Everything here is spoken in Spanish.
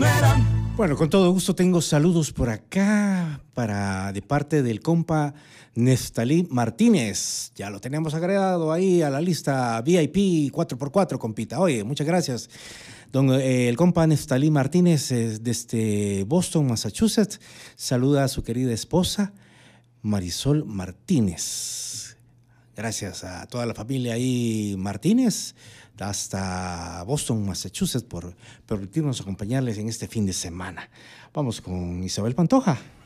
Bueno, con todo gusto tengo saludos por acá de parte del compa Nestalí Martínez. Ya lo tenemos agregado ahí a la lista VIP 4x4, compita. Oye, muchas gracias. El compa Nestalí Martínez desde Boston, Massachusetts. Saluda a su querida esposa, Marisol Martínez. Gracias a toda la familia ahí Martínez, hasta Boston, Massachusetts, por permitirnos acompañarles en este fin de semana. Vamos con Isabel Pantoja.